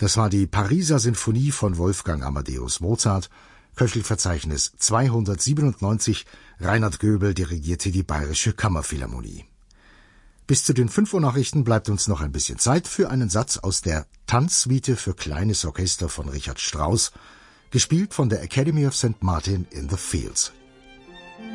Das war die Pariser Sinfonie von Wolfgang Amadeus Mozart, Köchelverzeichnis 297, Reinhard Göbel dirigierte die Bayerische Kammerphilharmonie. Bis zu den 5 Uhr Nachrichten bleibt uns noch ein bisschen Zeit für einen Satz aus der Tanzsuite für kleines Orchester von Richard Strauss, gespielt von der Academy of St. Martin in the Fields.